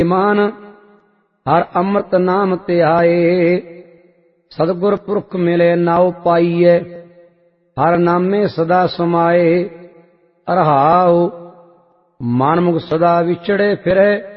मान हर अमृत नाम त्याए, सतगुर पुरख मिले नाव पाइए, हर नामे सदा समाए। अरहाओ मानमुख सदा विचड़े फिरे,